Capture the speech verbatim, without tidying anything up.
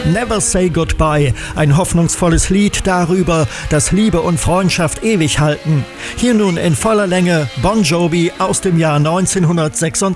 Never Say Goodbye, ein hoffnungsvolles Lied darüber, dass Liebe und Freundschaft ewig halten. Hier nun in voller Länge Bon Jovi aus dem Jahr neunzehnhundertsechsundachtzig.